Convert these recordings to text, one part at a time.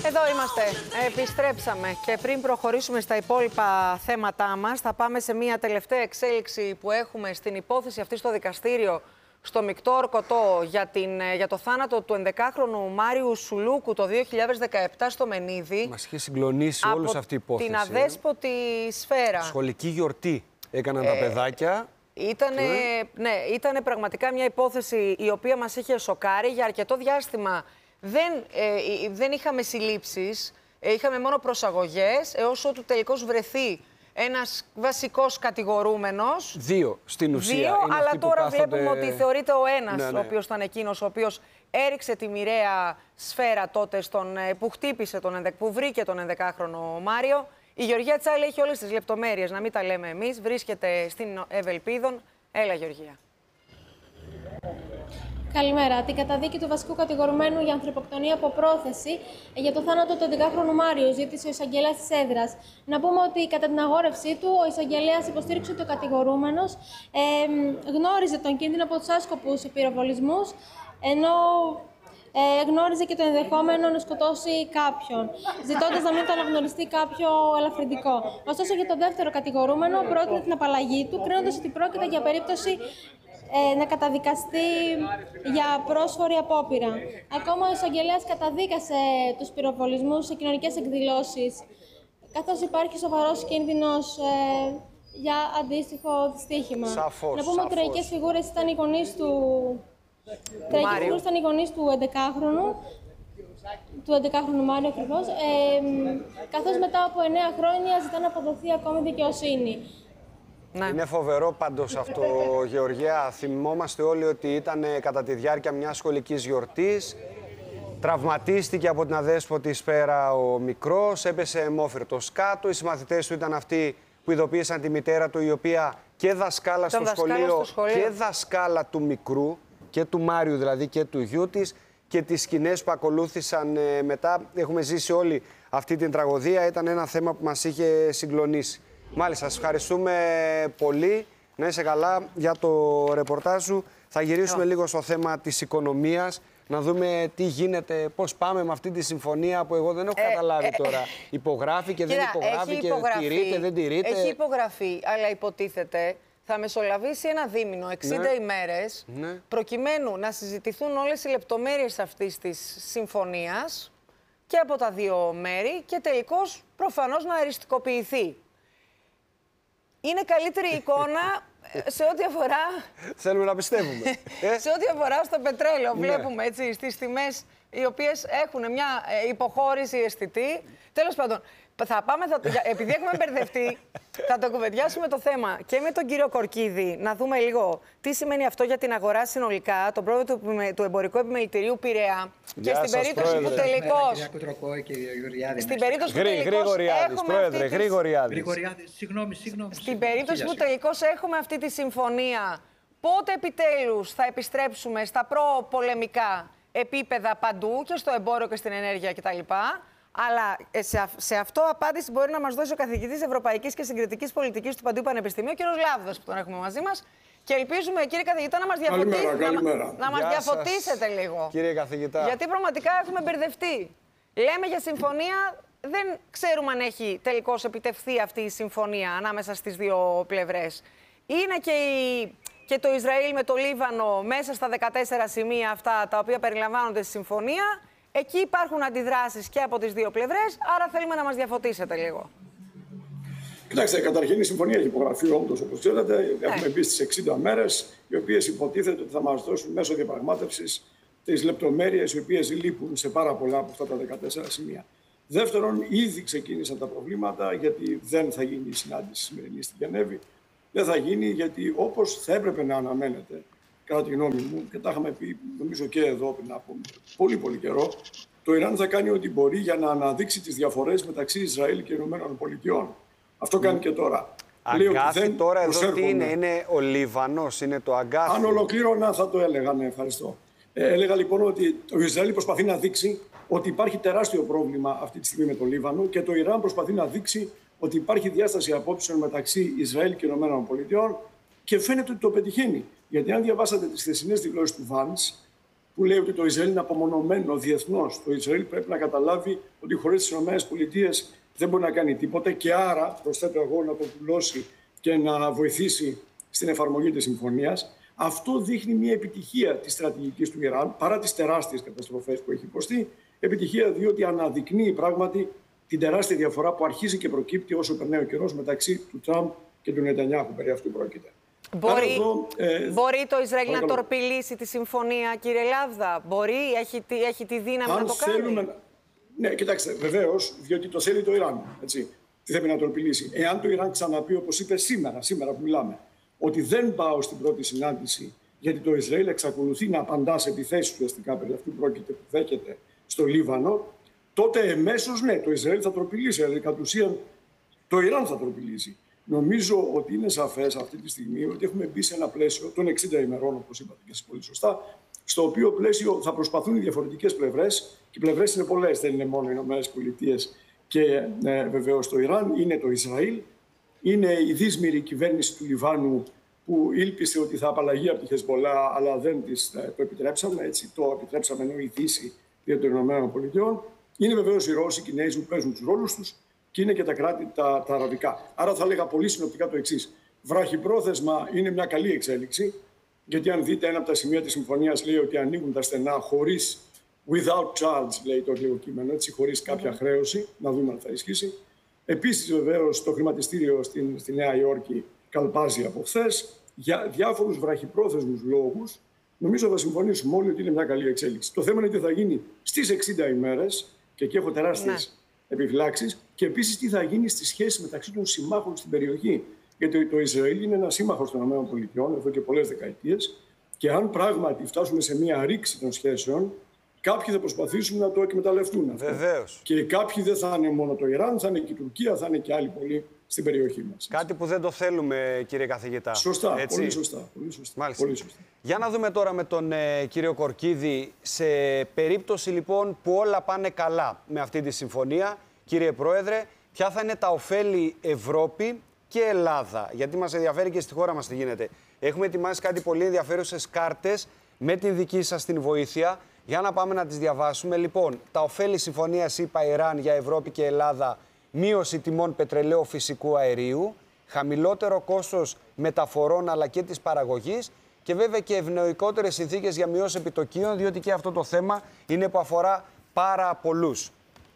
Εδώ είμαστε. Επιστρέψαμε και πριν προχωρήσουμε στα υπόλοιπα θέματά μας, θα πάμε σε μια τελευταία εξέλιξη που έχουμε στην υπόθεση αυτή στο δικαστήριο, στο μεικτό ορκωτό για το θάνατο του 11χρονου Μάριου Σουλούκου το 2017 στο Μενίδη. Μας είχε συγκλονίσει όλους αυτή η υπόθεση. Την αδέσποτη σφαίρα. Σχολική γιορτή έκαναν τα παιδάκια. Ήτανε πραγματικά μια υπόθεση η οποία μας είχε σοκάρει. Για αρκετό διάστημα δεν είχαμε συλλήψεις, είχαμε μόνο προσαγωγές, έως ότου τελικώς βρεθεί ένας βασικός κατηγορούμενος. Δύο στην ουσία. Αλλά τώρα βλέπουμε ότι θεωρείται ο ένας, ναι. ο οποίος ήταν εκείνος ο οποίος έριξε τη μοιραία σφαίρα τότε που χτύπησε που βρήκε τον 11χρονο Μάριο. Η Γεωργία Τσάλη έχει όλες τις λεπτομέρειες, να μην τα λέμε εμείς. Βρίσκεται στην Ευελπίδων. Έλα, Γεωργία. Καλημέρα. Την καταδίκη του βασικού κατηγορουμένου για ανθρωποκτονία από πρόθεση για το θάνατο του 11χρονου Μάριου ζήτησε ο εισαγγελέας της έδρας. Να πούμε ότι κατά την αγόρευσή του, ο εισαγγελέας υποστήριξε ότι ο κατηγορούμενος γνώριζε τον κίνδυνο από τους άσκοπους πυροβολισμούς, ενώ γνώριζε και το ενδεχόμενο να σκοτώσει κάποιον, ζητώντας να μην το αναγνωριστεί κάποιο ελαφρυντικό. Ωστόσο, για το δεύτερο κατηγορούμενο, πρότεινε την απαλλαγή του, κρίνοντας ότι πρόκειται για περίπτωση να καταδικαστεί για πρόσφορη απόπειρα. Ακόμα ο εισαγγελέας καταδίκασε τους πυροβολισμούς σε κοινωνικές εκδηλώσεις, καθώς υπάρχει σοβαρός κίνδυνος για αντίστοιχο δυστύχημα. Σαφώς, να πούμε ότι τραγικές φιγούρες ήταν οι γονείς του. Ήταν οι γονείς του 11χρονου Μάριου ακριβώς, καθώς μετά από 9 χρόνια ζητά να αποδοθεί ακόμη δικαιοσύνη. Ναι. Είναι φοβερό πάντως αυτό, Γεωργία. Θυμόμαστε όλοι ότι ήταν κατά τη διάρκεια μιας σχολικής γιορτής. Τραυματίστηκε από την αδέσποτη σφαίρα ο μικρός, έπεσε αιμόφυρτος κάτω. Οι συμμαθητές του ήταν αυτοί που ειδοποίησαν τη μητέρα του, η οποία και δασκάλα στο σχολείο και δασκάλα του μικρού, και του Μάριου δηλαδή και του γιού της, και τις σκηνές που ακολούθησαν μετά. Έχουμε ζήσει όλοι αυτή την τραγωδία. Ήταν ένα θέμα που μας είχε συγκλονίσει. Μάλιστα, σας ευχαριστούμε πολύ. Να είσαι καλά για το ρεπορτάζ σου. Θα γυρίσουμε λίγο στο θέμα της οικονομίας, να δούμε τι γίνεται, πώς πάμε με αυτή τη συμφωνία που εγώ δεν έχω καταλάβει τώρα. Υπογράφει και δεν υπογράφει και τηρείται, δεν τηρείται. Έχει υπογραφεί, αλλά υποτίθεται θα μεσολαβήσει ένα δίμηνο, 60 ημέρες, προκειμένου να συζητηθούν όλες οι λεπτομέρειες αυτής της συμφωνίας και από τα δύο μέρη και τελικώς προφανώς να αριστικοποιηθεί. Είναι καλύτερη εικόνα σε ό,τι αφορά... Θέλουμε να πιστεύουμε. Σε ό,τι αφορά στο πετρέλαιο. Βλέπουμε έτσι στις τιμές οι οποίες έχουν μια υποχώρηση αισθητή. Τέλος πάντων, επειδή έχουμε μπερδευτεί, θα το κουβεντιάσουμε το θέμα και με τον κύριο Κορκίδη, να δούμε λίγο τι σημαίνει αυτό για την αγορά συνολικά, τον πρόεδρο του Εμπορικού Επιμελητηρίου Πειραιά. Και στην περίπτωση που τελικώς. Στην περίπτωση που Στην περίπτωση που τελικώς έχουμε αυτή τη συμφωνία, πότε επιτέλους θα επιστρέψουμε στα προπολεμικά επίπεδα παντού και στο εμπόριο και στην ενέργεια κτλ. Αλλά σε αυτό απάντηση μπορεί να μας δώσει ο καθηγητής Ευρωπαϊκής και Συγκριτικής Πολιτικής του Παντίου Πανεπιστημίου, ο κ. Λάβδος, που τον έχουμε μαζί μας. Και ελπίζουμε, κύριε καθηγητά, να μας διαφωτίσετε λίγο. Κύριε καθηγητά. Γιατί πραγματικά έχουμε μπερδευτεί. Λέμε για συμφωνία, δεν ξέρουμε αν έχει τελικώς επιτευχθεί αυτή η συμφωνία ανάμεσα στις δύο πλευρές. Είναι και το Ισραήλ με το Λίβανο μέσα στα 14 σημεία αυτά τα οποία περιλαμβάνονται στη συμφωνία. Εκεί υπάρχουν αντιδράσεις και από τις δύο πλευρές, άρα θέλουμε να μας διαφωτίσετε λίγο. Κοιτάξτε, καταρχήν η συμφωνία έχει υπογραφεί όντως, όπως ξέρετε. Έχουμε μπει στις 60 μέρες, οι οποίες υποτίθεται ότι θα μας δώσουν μέσω διαπραγμάτευσης τις λεπτομέρειες οι οποίες λείπουν σε πάρα πολλά από αυτά τα 14 σημεία. Δεύτερον, ήδη ξεκίνησαν τα προβλήματα, γιατί δεν θα γίνει η συνάντηση σημερινή στην Γενέβη. Δεν θα γίνει γιατί, όπως θα έπρεπε να αναμένεται, κατά τη γνώμη μου, και τα είχαμε πει νομίζω και εδώ πριν από πολύ καιρό, το Ιράν θα κάνει ό,τι μπορεί για να αναδείξει τις διαφορές μεταξύ Ισραήλ και ΗΠΑ. Αυτό κάνει και τώρα. Αγκάθι τώρα εδώ τι είναι ο Λίβανος, είναι το αγκάθι. Αν ολοκλήρωνα θα το έλεγα, ναι, ευχαριστώ. Έλεγα λοιπόν ότι το Ισραήλ προσπαθεί να δείξει ότι υπάρχει τεράστιο πρόβλημα αυτή τη στιγμή με το Λίβανο και το Ιράν προσπαθεί να δείξει ότι υπάρχει διάσταση απόψεων μεταξύ Ισραήλ και ΗΠΑ και φαίνεται ότι το πετυχαίνει. Γιατί αν διαβάσατε τις χθεσινές δηλώσεις του Vance, που λέει ότι το Ισραήλ είναι απομονωμένο διεθνώς. Το Ισραήλ πρέπει να καταλάβει ότι χωρίς τις ΗΠΑ δεν μπορεί να κάνει τίποτα και άρα, προσθέτω εγώ, να το πουλώσει και να βοηθήσει στην εφαρμογή της συμφωνίας. Αυτό δείχνει μια επιτυχία της στρατηγικής του Ιράν, παρά τις τεράστιες καταστροφές που έχει υποστεί. Επιτυχία διότι αναδεικνύει πράγματι την τεράστια διαφορά που αρχίζει και προκύπτει όσο περνάει ο καιρός μεταξύ του Τραμπ και του Νετανιάχου. Περί αυτού πρόκειται. Μπορεί το Ισραήλ να τορπιλήσει τη συμφωνία, κύριε Λάβδα? Έχει τη δύναμη να το κάνει? Ναι, κοιτάξτε, βεβαίως, διότι το θέλει το Ιράν. Έτσι. Τι θέλει να τορπιλήσει? Εάν το Ιράν ξαναπεί, όπως είπε σήμερα που μιλάμε, ότι δεν πάω στην πρώτη συνάντηση, γιατί το Ισραήλ εξακολουθεί να απαντά σε επιθέσεις ουσιαστικά περί αυτού πρόκειται που δέχεται στο Λίβανο, τότε εμέσως ναι, το Ισραήλ θα τορπιλήσει. Δηλαδή, κατ' ουσίαν, το Ιράν θα τορπιλήσει. Νομίζω ότι είναι σαφές αυτή τη στιγμή ότι έχουμε μπει σε ένα πλαίσιο των 60 ημερών, όπως είπατε και εσείς πολύ σωστά, στο οποίο πλαίσιο θα προσπαθούν οι διαφορετικές πλευρές, και οι πλευρές είναι πολλές, δεν είναι μόνο οι ΗΠΑ και βεβαίως το Ιράν, είναι το Ισραήλ, είναι η δύσμηρη κυβέρνηση του Λιβάνου που ήλπισε ότι θα απαλλαγεί από τη Χεσμολά, αλλά δεν της το επιτρέψαμε, έτσι το επιτρέψαμε ενώ η Δύση για των ΗΠΑ. Είναι βεβαίως οι Ρώσοι, οι Κινέζοι που παίζουν τους ρόλους τους και είναι και τα κράτη τα αραβικά. Άρα θα έλεγα πολύ συνοπτικά το εξής. Βραχυπρόθεσμα είναι μια καλή εξέλιξη, γιατί αν δείτε ένα από τα σημεία της συμφωνίας λέει ότι ανοίγουν τα στενά χωρίς, without charge, λέει το αγγλικό κείμενο, έτσι, χωρίς κάποια χρέωση, να δούμε αν θα ισχύσει. Επίσης, βεβαίως, το χρηματιστήριο στη Νέα Υόρκη καλπάζει από χθες. Για διάφορους βραχυπρόθεσμους λόγους, νομίζω θα συμφωνήσουμε όλοι ότι είναι μια καλή εξέλιξη. Το θέμα είναι τι θα γίνει στις 60 ημέρες, και εκεί έχω τεράστιες επιφυλάξεις, και επίσης τι θα γίνει στη σχέση μεταξύ των συμμάχων στην περιοχή. Γιατί το Ισραήλ είναι ένα σύμμαχος των ΗΠΑ εδώ και πολλές δεκαετίες, και αν πράγματι φτάσουμε σε μια ρήξη των σχέσεων, κάποιοι θα προσπαθήσουν να το εκμεταλλευτούν αυτό. Βεβαίως. Και κάποιοι δεν θα είναι μόνο το Ιράν, θα είναι και η Τουρκία, θα είναι και άλλοι πολλοί στην περιοχή μας. Κάτι που δεν το θέλουμε, κύριε καθηγητά. Σωστά, έτσι. πολύ σωστά. Πολύ σωστά. Για να δούμε τώρα με τον κύριο Κορκίδη, σε περίπτωση λοιπόν που όλα πάνε καλά με αυτή τη συμφωνία, κύριε Πρόεδρε, ποια θα είναι τα ωφέλη Ευρώπη και Ελλάδα? Γιατί μας ενδιαφέρει και στη χώρα μας τι γίνεται. Έχουμε ετοιμάσει κάτι πολύ ενδιαφέρουσες κάρτες με την δική σας την βοήθεια. Για να πάμε να τις διαβάσουμε. Λοιπόν, τα ωφέλη συμφωνίας ΗΠΑ-Ιράν για Ευρώπη και Ελλάδα: μείωση τιμών πετρελαίου φυσικού αερίου, χαμηλότερο κόστος μεταφορών αλλά και της παραγωγής, και βέβαια και ευνοϊκότερες συνθήκες για μειώσεις επιτοκίων, διότι και αυτό το θέμα είναι που αφορά πάρα πολλούς.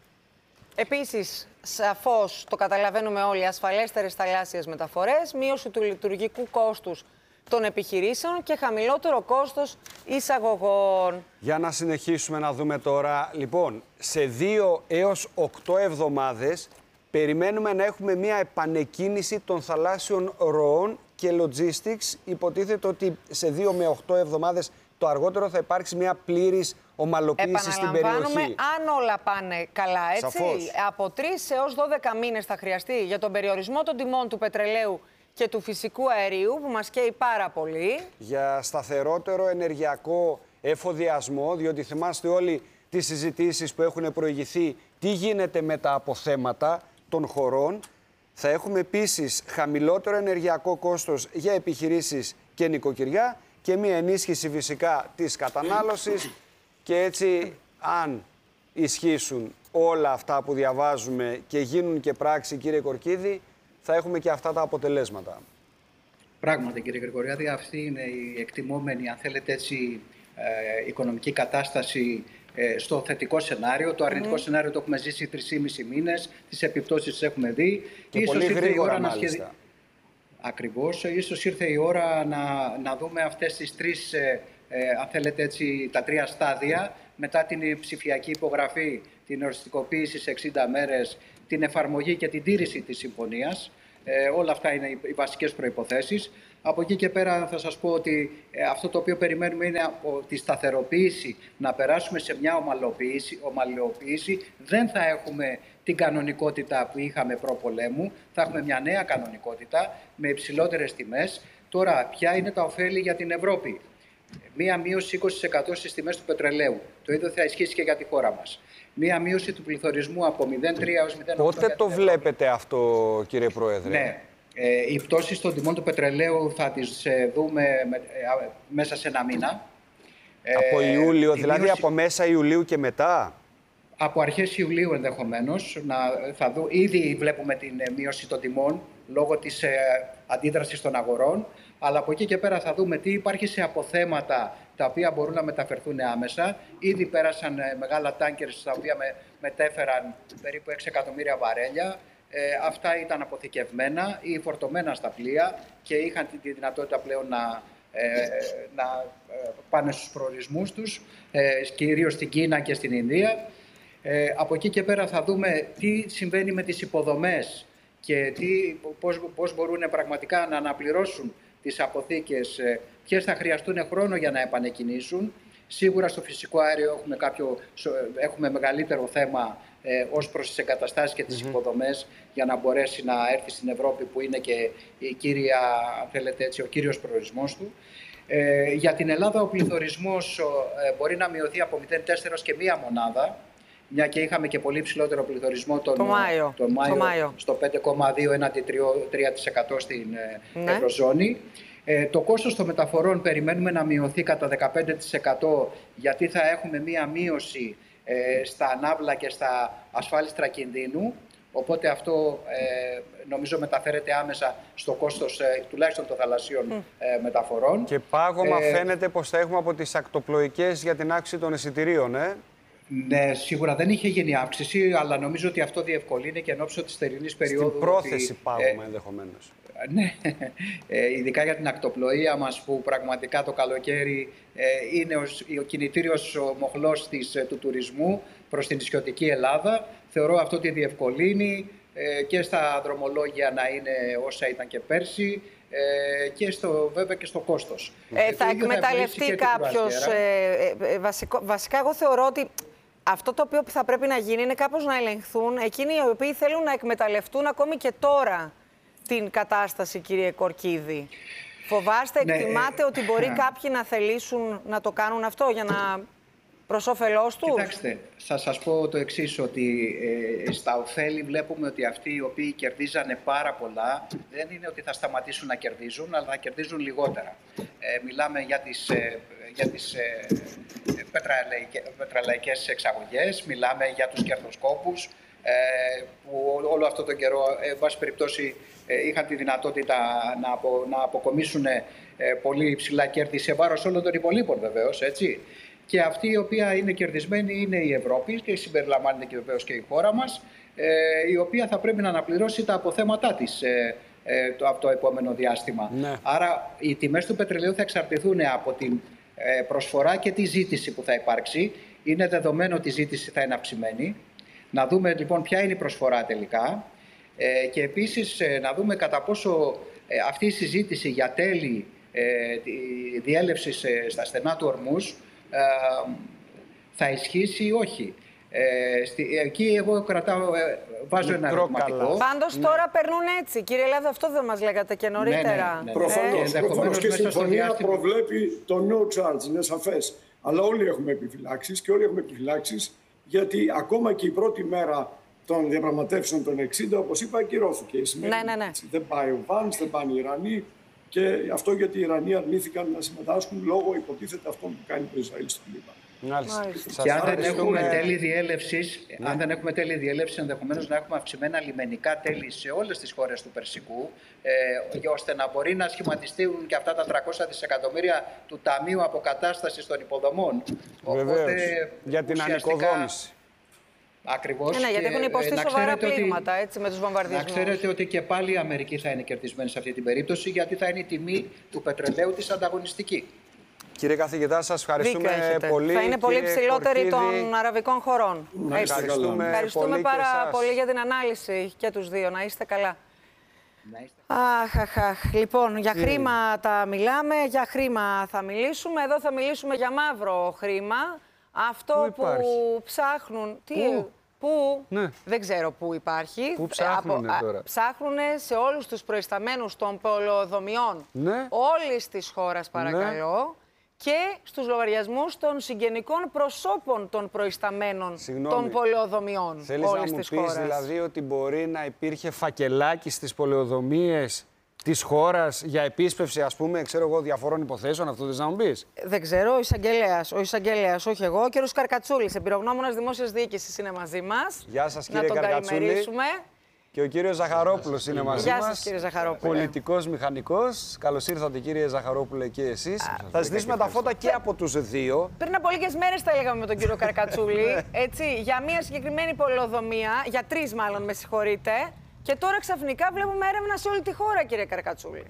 Επίσης, σαφώς το καταλαβαίνουμε όλοι, ασφαλέστερες θαλάσσιες μεταφορές, μείωση του λειτουργικού κόστους των επιχειρήσεων και χαμηλότερο κόστος εισαγωγών. Για να συνεχίσουμε να δούμε τώρα, λοιπόν, σε 2 έως 8 εβδομάδες περιμένουμε να έχουμε μια επανεκκίνηση των θαλάσσιων ροών και logistics. Υποτίθεται ότι σε 2 με 8 εβδομάδες το αργότερο θα υπάρξει μια πλήρης ομαλοποίηση στην περιοχή. Αν όλα πάνε καλά, έτσι, σαφώς, από 3 έως 12 μήνες θα χρειαστεί για τον περιορισμό των τιμών του πετρελαίου και του φυσικού αερίου, που μας καίει πάρα πολύ. Για σταθερότερο ενεργειακό εφοδιασμό, διότι θυμάστε όλοι τις συζητήσεις που έχουν προηγηθεί, τι γίνεται με τα αποθέματα των χωρών. Θα έχουμε επίσης χαμηλότερο ενεργειακό κόστος για επιχειρήσεις και νοικοκυριά και μια ενίσχυση φυσικά της κατανάλωσης, και έτσι αν ισχύσουν όλα αυτά που διαβάζουμε και γίνουν και πράξη, κύριε Κορκίδη, θα έχουμε και αυτά τα αποτελέσματα. Πράγματι, κύριε Γρηγοριάδη, αυτή είναι η εκτιμόμενη, αν θέλετε έτσι, οικονομική κατάσταση στο θετικό σενάριο. Το αρνητικό σενάριο το έχουμε ζήσει 3,5 μήνες, τις επιπτώσεις τις έχουμε δει. Και ίσως πολύ γρήγορα μάλιστα. Ακριβώς. Ίσως ήρθε η ώρα να δούμε αυτές τις τρεις, αν θέλετε έτσι, τα 3 στάδια, μετά την ψηφιακή υπογραφή, την οριστικοποίηση σε 60 μέρες, την εφαρμογή και την τήρηση της συμφωνίας. Όλα αυτά είναι οι βασικές προϋποθέσεις. Από εκεί και πέρα θα σας πω ότι αυτό το οποίο περιμένουμε είναι από τη σταθεροποίηση να περάσουμε σε μια ομαλοποίηση. Δεν θα έχουμε την κανονικότητα που είχαμε προ-πολέμου, θα έχουμε μια νέα κανονικότητα με υψηλότερες τιμές. Τώρα, ποια είναι τα ωφέλη για την Ευρώπη? Μία μείωση 20% στις τιμές του πετρελαίου. Το ίδιο θα ισχύσει και για τη χώρα μας. Μία μείωση του πληθωρισμού από 0,3 έως 0,8. Πότε το βλέπετε αυτό, κύριε Πρόεδρε? Ναι. Οι πτώσεις των τιμών του πετρελαίου θα τις δούμε μέσα σε 1 μήνα. Από Ιούλιο, δηλαδή μείωση... από μέσα Ιουλίου και μετά. Από αρχές Ιουλίου ενδεχομένως. Ήδη βλέπουμε την μείωση των τιμών λόγω της αντίδρασης των αγορών. Αλλά από εκεί και πέρα θα δούμε τι υπάρχει σε αποθέματα τα οποία μπορούν να μεταφερθούν άμεσα. Ήδη πέρασαν μεγάλα τάνκερς τα οποία μετέφεραν περίπου 6 εκατομμύρια βαρέλια. Αυτά ήταν αποθηκευμένα ή φορτωμένα στα πλοία και είχαν τη δυνατότητα πλέον να πάνε στους προορισμούς τους, κυρίως στην Κίνα και στην Ινδία. Από εκεί και πέρα θα δούμε τι συμβαίνει με τις υποδομές και πώς μπορούν πραγματικά να αναπληρώσουν τις αποθήκες, ποιες θα χρειαστούν χρόνο για να επανεκκινήσουν. Σίγουρα στο φυσικό αέριο έχουμε μεγαλύτερο θέμα ως προς τις εγκαταστάσεις και τις υποδομές για να μπορέσει να έρθει στην Ευρώπη που είναι και η κύρια, θέλετε έτσι, ο κύριος προορισμός του. Για την Ελλάδα ο πληθωρισμός μπορεί να μειωθεί από 0,4 και 1 μονάδα, μια και είχαμε και πολύ ψηλότερο πληθωρισμό τον Μάιο στο 5,2 έναντι 3% στην Ευρωζώνη. Το κόστος των μεταφορών περιμένουμε να μειωθεί κατά 15% γιατί θα έχουμε μία μείωση στα ναύλα και στα ασφάλιστρα κινδύνου. Οπότε αυτό νομίζω μεταφέρεται άμεσα στο κόστος τουλάχιστον των θαλασσίων μεταφορών. Και πάγωμα φαίνεται πως θα έχουμε από τις ακτοπλοϊκές για την αύξηση των εισιτηρίων, Ναι, σίγουρα δεν είχε γίνει αύξηση, αλλά νομίζω ότι αυτό διευκολύνει και εν ώψη της θερινής περίοδου. Στην πρόθεση πάγωμα ενδεχομένως. Ναι, ειδικά για την ακτοπλοεία μας που πραγματικά το καλοκαίρι είναι ο κινητήριος μοχλός του τουρισμού προς την νησιωτική Ελλάδα. Θεωρώ αυτό ότι διευκολύνει και στα δρομολόγια να είναι όσα ήταν και πέρσι και βέβαια και στο κόστος. Θα εκμεταλλευτεί κάποιος, βασικά εγώ θεωρώ ότι αυτό το οποίο θα πρέπει να γίνει είναι κάπως να ελεγχθούν εκείνοι οι οποίοι θέλουν να εκμεταλλευτούν ακόμη και τώρα την κατάσταση, κύριε Κορκίδη. Φοβάστε, εκτιμάτε ότι μπορεί κάποιοι να θελήσουν να το κάνουν αυτό για να προς όφελός τους? Κοιτάξτε, θα σας πω το εξής, ότι στα ωφέλη βλέπουμε ότι αυτοί οι οποίοι κερδίζανε πάρα πολλά δεν είναι ότι θα σταματήσουν να κερδίζουν, αλλά θα κερδίζουν λιγότερα. Μιλάμε για τις πετρελαϊκές εξαγωγές, μιλάμε για τους κερδοσκόπους, που όλο αυτό τον καιρό, εν πάση περιπτώσει, είχαν τη δυνατότητα να αποκομίσουν πολύ υψηλά κέρδη σε βάρος όλων των υπολείπων βεβαίως, έτσι. Και αυτή η οποία είναι κερδισμένη είναι η Ευρώπη και συμπεριλαμβάνεται και βεβαίως και η χώρα μας, η οποία θα πρέπει να αναπληρώσει τα αποθέματά της από το επόμενο διάστημα. Ναι. Άρα οι τιμές του πετρελαίου θα εξαρτηθούν από την προσφορά και τη ζήτηση που θα υπάρξει. Είναι δεδομένο ότι η ζήτηση θα είναι αυξημένη. Να δούμε λοιπόν ποια είναι η προσφορά τελικά και επίσης να δούμε κατά πόσο αυτή η συζήτηση για τέλη διέλευσης στα στενά του Ορμούζ θα ισχύσει ή όχι. Εκεί εγώ βάζω ένα ερωτηματικό. Πάντως τώρα περνούν έτσι. Κύριε Λάδο, αυτό δεν μας λέγατε και νωρίτερα. Ναι. Προφανώς και η συμφωνία προβλέπει το no charge, είναι σαφές. Αλλά όλοι έχουμε επιφυλάξεις και όλοι έχουμε επιφυλάξεις γιατί ακόμα και η πρώτη μέρα των διαπραγματεύσεων των 60, όπως είπα, ακυρώθηκε. Ναι. Δεν πάει ο Βάνς, δεν πάνε οι Ιρανοί. Και αυτό γιατί οι Ιρανοί αρνήθηκαν να συμμετάσχουν λόγω υποτίθεται αυτών που κάνει το Ισραήλ στην Λίβανο. Και αν δεν έχουμε τέλη διέλευσης, ενδεχομένως να έχουμε αυξημένα λιμενικά τέλη σε όλες τις χώρες του Περσικού, ώστε να μπορεί να σχηματιστούν και αυτά τα 300 δισεκατομμύρια του Ταμείου Αποκατάστασης των Υποδομών. Βεβαίως, για την ανοικοδόμηση. Ακριβώς. Ναι, γιατί έχουν υποστεί σοβαρά πλήγματα με τους βομβαρδισμούς. Να ξέρετε ότι και πάλι η Αμερική θα είναι κερδισμένη σε αυτή την περίπτωση, γιατί θα είναι η τιμή του πετρελαίου της ανταγωνιστική. Κύριε καθηγητά, σας ευχαριστούμε πολύ. Θα είναι πολύ ψηλότερη των αραβικών χωρών. Ευχαριστούμε πάρα πολύ για την ανάλυση και τους δύο. Να είστε καλά. Λοιπόν, για χρήματα μιλάμε, για χρήμα θα μιλήσουμε. Εδώ θα μιλήσουμε για μαύρο χρήμα. Αυτό που ψάχνουν... Πού, ναι. Δεν ξέρω πού υπάρχει. Πού ψάχνουνε τώρα? Ψάχνουνε σε όλους τους προϊσταμένους των πολεοδομιών, ναι, όλης της χώρας, παρακαλώ, ναι, και στους λογαριασμούς των συγγενικών προσώπων των προϊσταμένων των πολεοδομιών όλης της χώρας. Θέλεις να μου πεις δηλαδή ότι μπορεί να υπήρχε φακελάκι στις πολεοδομίες της χώρας για επίσπευση, ας πούμε, ξέρω εγώ, διαφορών υποθέσεων, αυτό θες να μου πεις? Δεν ξέρω, ο εισαγγελέας, όχι εγώ. Ο κύριος Καρκατσούλης, εμπειρογνώμονας δημόσιας διοίκησης, είναι μαζί μας. Γεια σας, κύριε Καρκατσούλη. Να τον καλημερίσουμε. Και ο κύριος Ζαχαρόπουλος είναι μαζί μας. Γεια σας, κύριε Ζαχαρόπουλε. Πολιτικός μηχανικός. Καλώς ήρθατε, κύριε Ζαχαρόπουλε, και εσείς. Θα ζητήσουμε τα φώτα και από τους δύο. Πριν από λίγες μέρες τα έλεγαμε με τον κύριο Καρκατσούλη, έτσι, για μια συγκεκριμένη πολεοδομία, για 3 μάλλον, με συγχωρείτε. Και τώρα ξαφνικά βλέπουμε έρευνα σε όλη τη χώρα, κύριε Καρκατσούλη.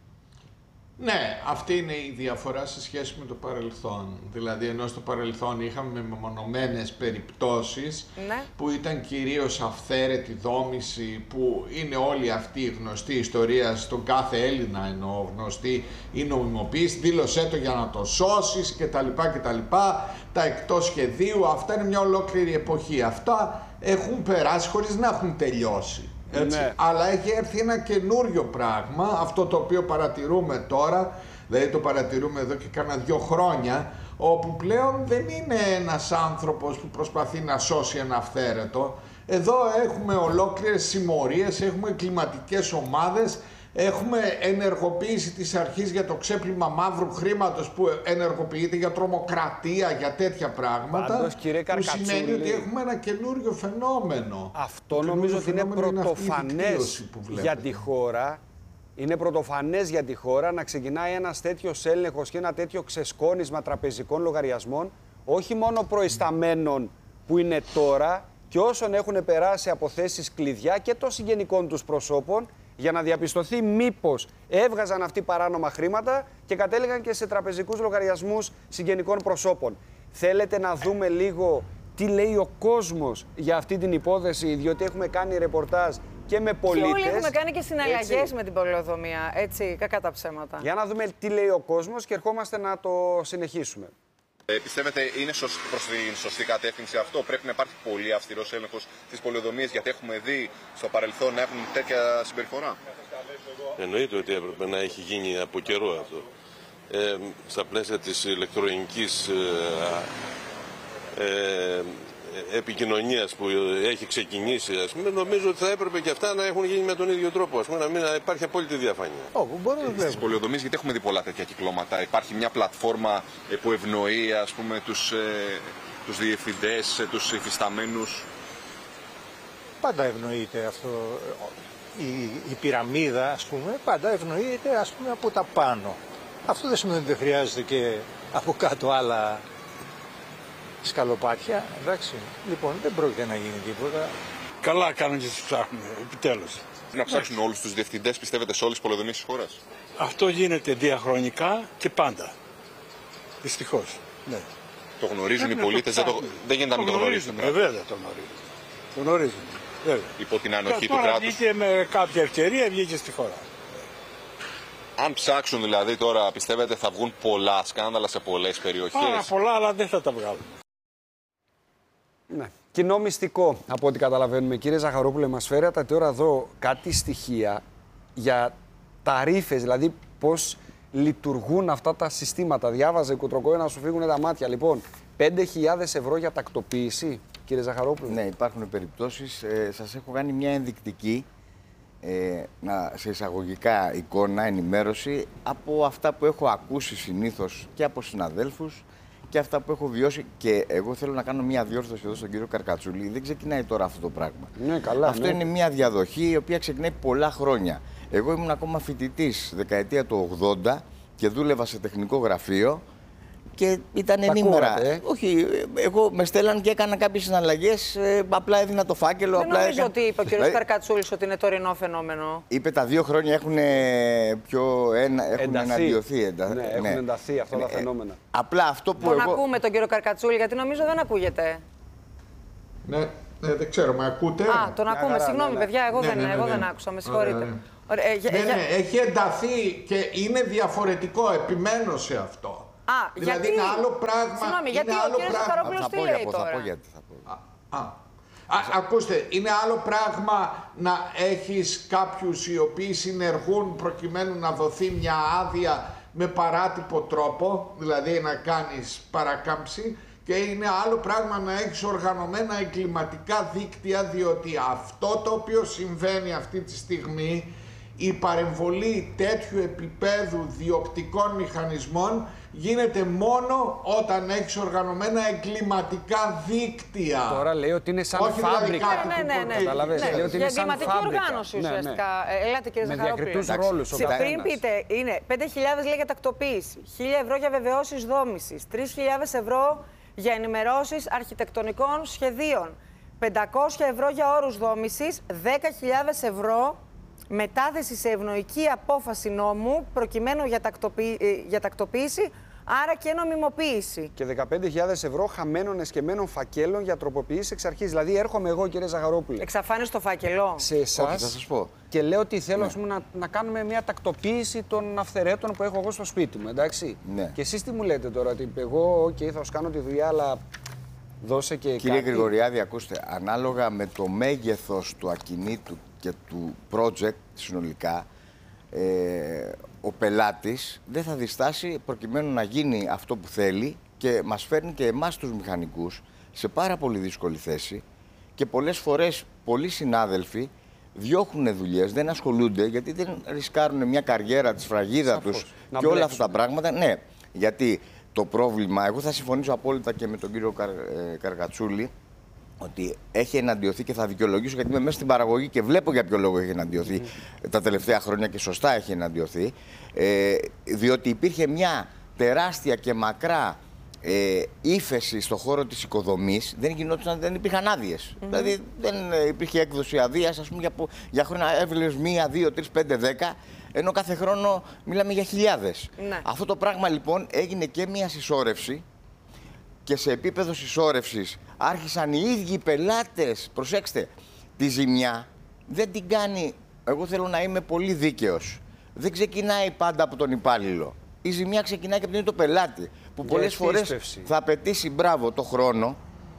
Ναι, αυτή είναι η διαφορά σε σχέση με το παρελθόν. Δηλαδή, ενώ στο παρελθόν είχαμε μεμονωμένες περιπτώσεις, ναι, που ήταν κυρίως αυθαίρετη δόμηση, που είναι όλη αυτή η γνωστή ιστορία στον κάθε Έλληνα, εννοώ γνωστή, η νομιμοποίηση, δήλωσέ το για να το σώσεις κτλ. Τα εκτός σχεδίου, αυτά είναι μια ολόκληρη εποχή. Αυτά έχουν περάσει χωρίς να έχουν τελειώσει. Έτσι. Ναι. Αλλά έχει έρθει ένα καινούριο πράγμα, αυτό το οποίο παρατηρούμε τώρα, δηλαδή το παρατηρούμε εδώ και κάνα 2 χρόνια, όπου πλέον δεν είναι ένας άνθρωπος που προσπαθεί να σώσει ένα αυθαίρετο. Εδώ έχουμε ολόκληρες συμμορίες, έχουμε κλιματικές ομάδες, έχουμε ενεργοποίηση της αρχής για το ξέπλυμα μαύρου χρήματος που ενεργοποιείται για τρομοκρατία, για τέτοια πράγματα. Πάντως, κύριε Καρκατσούλη, που σημαίνει ότι έχουμε ένα καινούριο φαινόμενο. Αυτό νομίζω ότι είναι πρωτοφανές για τη χώρα. Είναι πρωτοφανές για τη χώρα να ξεκινάει ένας τέτοιος έλεγχος και ένα τέτοιο ξεσκόνισμα τραπεζικών λογαριασμών, όχι μόνο προϊσταμένων που είναι τώρα, και όσων έχουν περάσει από θέσεις κλειδιά και των συγγενικών τους προσώπων, για να διαπιστωθεί μήπως έβγαζαν αυτοί παράνομα χρήματα και κατέληγαν και σε τραπεζικούς λογαριασμούς συγγενικών προσώπων. Θέλετε να δούμε λίγο τι λέει ο κόσμος για αυτή την υπόθεση, διότι έχουμε κάνει ρεπορτάζ και με πολίτες. Και όλοι έχουμε κάνει και συναλλαγές με την πολεοδομία, έτσι, κακά τα ψέματα. Για να δούμε τι λέει ο κόσμος και ερχόμαστε να το συνεχίσουμε. Πιστεύετε είναι προς την σωστή κατεύθυνση αυτό? Πρέπει να υπάρχει πολύ αυστηρός έλεγχος στις πολεοδομίες, γιατί έχουμε δει στο παρελθόν να έχουν τέτοια συμπεριφορά. Εννοείται ότι έπρεπε να έχει γίνει από καιρό αυτό. Στα πλαίσια της ηλεκτρονικής επικοινωνίας που έχει ξεκινήσει, ας πούμε, νομίζω ότι θα έπρεπε και αυτά να έχουν γίνει με τον ίδιο τρόπο, ας πούμε, να μην υπάρχει απόλυτη διαφάνεια. Στις πολεοδομίες, γιατί έχουμε δει πολλά τέτοια κυκλώματα, υπάρχει μια πλατφόρμα που ευνοεί, ας πούμε, τους διευθυντές, τους υφισταμένους? Πάντα ευνοείται αυτό. Η πυραμίδα, ας πούμε, πάντα ευνοείται, ας πούμε, από τα πάνω. Αυτό δεν σημαίνει ότι δεν χρειάζεται και από κάτω άλλα σκαλοπάτια, εντάξει. Λοιπόν, δεν πρόκειται να γίνει τίποτα. Καλά κάνουν και τους ψάχνουν, επιτέλους. Να ψάξουν όλους τους διευθυντές, πιστεύετε, σε όλες τις πολεοδομίες της χώρας? Αυτό γίνεται διαχρονικά και πάντα. Δυστυχώς. Ναι. Το γνωρίζουν οι πολίτες, δεν γίνεται να μην το γνωρίζουν. Βέβαια το γνωρίζουν. Το γνωρίζουν. Βέβαια. Υπό την ανοχή του τώρα κράτους. Βγήκε με κάποια ευκαιρία, βγήκε στη χώρα. Αν ψάξουν δηλαδή τώρα, πιστεύετε θα βγουν πολλά σκάνδαλα σε πολλές περιοχές? Πάρα πολλά, αλλά δεν θα τα βγάλουν. Ναι. Κοινό μυστικό, από ό,τι καταλαβαίνουμε. Κύριε Ζαχαρόπουλε, μας φέρατε τώρα εδώ κάτι στοιχεία για ταρίφες, δηλαδή πώς λειτουργούν αυτά τα συστήματα. Διάβαζε Κουτροκόη να σου φύγουν τα μάτια. Λοιπόν, 5.000 ευρώ για τακτοποίηση, κύριε Ζαχαρόπουλε. Ναι, υπάρχουν περιπτώσεις. Σας έχω κάνει μια ενδεικτική, σε εισαγωγικά εικόνα, ενημέρωση από αυτά που έχω ακούσει συνήθως και από συναδέλφους και αυτά που έχω βιώσει. Και εγώ θέλω να κάνω μια διόρθωση εδώ στον κύριο Καρκατσούλη. Δεν ξεκινάει τώρα αυτό το πράγμα. Ναι, καλά, αυτό είναι μια διαδοχή η οποία ξεκινάει πολλά χρόνια. Εγώ ήμουν ακόμα φοιτητής δεκαετία του 80 και δούλευα σε τεχνικό γραφείο και ήταν ενήμερα. Όχι, εγώ με στέλναν και έκανα κάποιες συναλλαγές, απλά έδινα το φάκελο. Δεν νομίζω ότι είπε ο κ. Καρκατσούλης ότι είναι τωρινό φαινόμενο. Είπε τα 2 χρόνια έχουν εναντιωθεί. Ναι, έχουν ενταθεί αυτά τα φαινόμενα. Απλά αυτό που τον ακούμε τον κύριο Καρκατσούλη, γιατί νομίζω δεν ακούγεται. Ναι, δεν ξέρω, με ακούτε? Α, τον ακούμε. Συγγνώμη, παιδιά, εγώ δεν άκουσα, με συγχωρείτε. Ναι, έχει ενταθεί και είναι διαφορετικό, επιμένω σε αυτό. Δηλαδή είναι άλλο πράγμα. Συγγνώμη, γιατί ο κύριος Ζαχαρόπουλος τι λέει τώρα? Ακούστε, είναι άλλο πράγμα να έχεις κάποιους οι οποίοι συνεργούν προκειμένου να δοθεί μια άδεια με παράτυπο τρόπο, δηλαδή να κάνεις παρακάμψη, και είναι άλλο πράγμα να έχεις οργανωμένα εγκληματικά δίκτυα, διότι αυτό το οποίο συμβαίνει αυτή τη στιγμή η παρεμβολή τέτοιου επίπεδου διοκτικών μηχανισμών γίνεται μόνο όταν έχεις οργανωμένα εγκληματικά δίκτυα. Τώρα λέει ότι είναι σαν όχι φάμπρικα. Δηλαδή Λέει ότι είναι σαν εγκληματική οργάνωση ουσιαστικά. Ελάτε κύριε Ζαχαρόπουλε. Με διακριτούς ρόλους ο καθένας. Πριν πείτε, είναι 5.000 λέει για τακτοποίηση, 1.000 ευρώ για βεβαιώσεις δόμησης, 3.000 ευρώ για ενημερώσεις αρχιτεκτονικών σχεδίων, 500 ευρώ για όρους δόμησης, 10.000 ευρώ μετάθεση σε ευνοϊκή απόφαση νόμου προκειμένου για τακτοποίηση, άρα και νομιμοποίηση. Και 15.000 ευρώ χαμένων εσκεμμένων φακέλων για τροποποίηση εξ αρχής. Δηλαδή, έρχομαι εγώ, κύριε Ζαχαρόπουλε. Εξαφάνιση το φάκελο. Σε εσάς. Όχι, θα σας πω. Και λέω ότι θέλω ας πούμε, να κάνουμε μια τακτοποίηση των αυθαιρέτων που έχω εγώ στο σπίτι μου. Εντάξει. Ναι. Και εσείς τι μου λέτε τώρα, ότι εγώ θα σου κάνω τη δουλειά, αλλά δώσε και Κύριε κάτι. Γρηγοριάδη, ακούστε, ανάλογα με το μέγεθος του ακινήτου και του project συνολικά, ο πελάτης δεν θα διστάσει προκειμένου να γίνει αυτό που θέλει και μας φέρνει και εμάς τους μηχανικούς σε πάρα πολύ δύσκολη θέση και πολλές φορές πολλοί συνάδελφοι διώχνουν δουλειές, δεν ασχολούνται γιατί δεν ρισκάρουν μια καριέρα της φραγίδα τους και όλα αυτά τα πράγματα. Ναι, γιατί το πρόβλημα, εγώ θα συμφωνήσω απόλυτα και με τον κύριο Καρκατσούλη, ότι έχει εναντιωθεί και θα δικαιολογήσω γιατί είμαι μέσα στην παραγωγή και βλέπω για ποιο λόγο έχει εναντιωθεί τα τελευταία χρόνια και σωστά έχει εναντιωθεί, διότι υπήρχε μια τεράστια και μακρά ύφεση στον χώρο της οικοδομής, δεν υπήρχαν άδειες. Δηλαδή δεν υπήρχε έκδοση αδείας, ας πούμε, για χρόνια έβλεπες 1, 2, 3, 5, 10, ενώ κάθε χρόνο μιλάμε για χιλιάδες. Ναι. Αυτό το πράγμα λοιπόν έγινε και μια συσσόρευση και σε επίπεδο συσσόρευσης άρχισαν οι ίδιοι οι πελάτες, προσέξτε, τη ζημιά δεν την κάνει, εγώ θέλω να είμαι πολύ δίκαιος, δεν ξεκινάει πάντα από τον υπάλληλο. Η ζημιά ξεκινάει και από τον πελάτη, που πολλές φορές θα απαιτήσει μπράβο το χρόνο,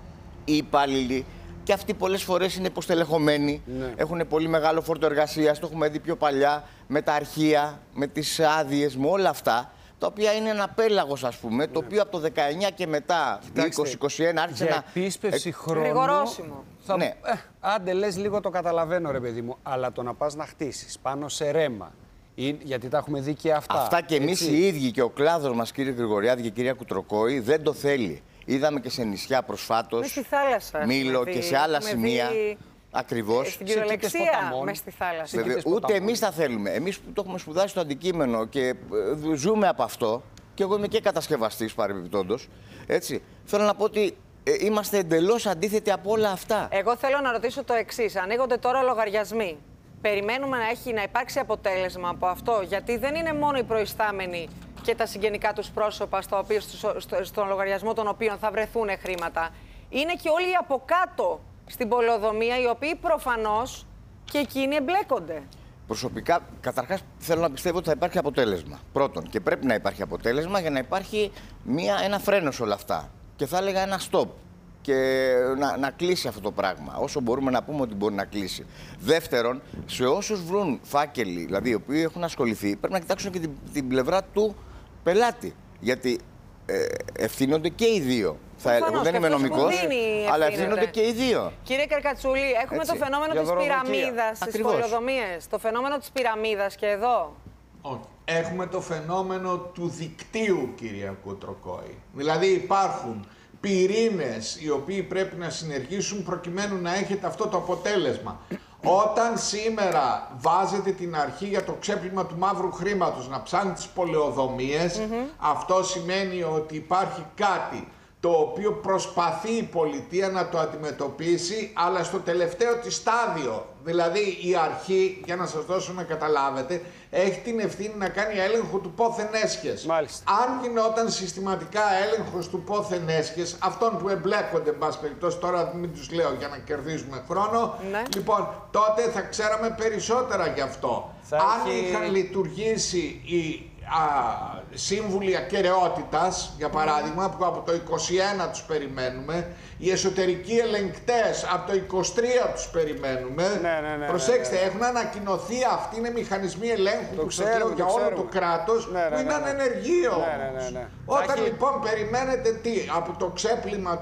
οι υπάλληλοι, και αυτοί πολλές φορές είναι υποστελεχωμένοι, έχουν πολύ μεγάλο φόρτο εργασίας, το έχουμε δει πιο παλιά, με τα αρχεία, με τις άδειες, με όλα αυτά, τα οποία είναι ένα πέλαγος, ας πούμε, το οποίο από το 19 και μετά, 20-21, άρχισε για να... επίσπευση χρόνου... Γρηγορόσημο. Ναι. Άντε λες λίγο το καταλαβαίνω ρε παιδί μου, αλλά το να πας να χτίσεις πάνω σε ρέμα, γιατί τα έχουμε δει και αυτά. Αυτά και εμείς οι ίδιοι και ο κλάδος μας, κύριε Γρηγοριάδη και κυρία Κουτροκόη, δεν το θέλει. Είδαμε και σε νησιά προσφάτως, Μες στη θάλασσα, Μήλο και σε άλλα σημεία. Ακριβώς. Στην κυριολεξία, μες στη θάλασσα. Βέβαια, ούτε εμείς τα θέλουμε. Εμείς που το έχουμε σπουδάσει στο αντικείμενο και ζούμε από αυτό, και εγώ είμαι και κατασκευαστής παρεμπιπτόντως, έτσι, θέλω να πω ότι είμαστε εντελώς αντίθετοι από όλα αυτά. Εγώ θέλω να ρωτήσω το εξής. Ανοίγονται τώρα λογαριασμοί. Περιμένουμε να υπάρξει αποτέλεσμα από αυτό, γιατί δεν είναι μόνο οι προϊστάμενοι και τα συγγενικά τους πρόσωπα στον λογαριασμό των οποίων θα βρεθούν χρήματα. Είναι και όλοι οι από κάτω στην πολεοδομία, οι οποίοι προφανώς και εκείνοι εμπλέκονται. Προσωπικά, καταρχάς, θέλω να πιστεύω ότι θα υπάρχει αποτέλεσμα. Πρώτον, και πρέπει να υπάρχει αποτέλεσμα για να υπάρχει ένα φρένο σε όλα αυτά. Και θα έλεγα ένα stop. Και να κλείσει αυτό το πράγμα, όσο μπορούμε να πούμε ότι μπορεί να κλείσει. Δεύτερον, σε όσους βρουν φάκελοι, δηλαδή οι οποίοι έχουν ασχοληθεί, πρέπει να κοιτάξουν και την πλευρά του πελάτη. Γιατί ευθύνονται και οι δύο. Εγώ δεν είμαι νομικός, αλλά ευθύνονται και οι δύο. Κύριε Καρκατσούλη, έχουμε το φαινόμενο της πυραμίδας στις πολεοδομίες. Το φαινόμενο της πυραμίδας και εδώ. Όχι. Έχουμε το φαινόμενο του δικτύου, κυρία Κουτροκόη. Δηλαδή υπάρχουν πυρήνες οι οποίοι πρέπει να συνεργήσουν προκειμένου να έχετε αυτό το αποτέλεσμα. Όταν σήμερα βάζετε την αρχή για το ξέπλυμα του μαύρου χρήματος να ψάχνει τις πολεοδομίες, αυτό σημαίνει ότι υπάρχει κάτι το οποίο προσπαθεί η πολιτεία να το αντιμετωπίσει, αλλά στο τελευταίο της στάδιο. Δηλαδή η αρχή, για να σας δώσω να καταλάβετε, έχει την ευθύνη να κάνει έλεγχο του πόθεν έσχες. Αν γινόταν συστηματικά έλεγχος του πόθεν έσχες, αυτών που εμπλέκονται, εν πάση περιπτώσει, τώρα μην τους λέω για να κερδίζουμε χρόνο, λοιπόν, τότε θα ξέραμε περισσότερα γι' αυτό. Αν είχαν λειτουργήσει οι σύμβουλοι ακεραιότητας, για παράδειγμα, που από το 21 τους περιμένουμε, οι εσωτερικοί ελεγκτές από το 23 τους περιμένουμε. Προσέξτε, έχουν ανακοινωθεί, αυτοί είναι μηχανισμοί ελέγχου που ξέρουν για όλο το κράτος, που είναι ανενεργείο. Όταν λοιπόν περιμένετε από το ξέπλυμα